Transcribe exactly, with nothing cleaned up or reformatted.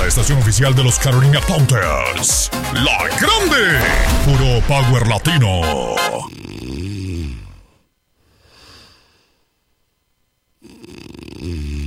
estación oficial de los Carolina Panthers. La Grande. Puro power latino. Mm.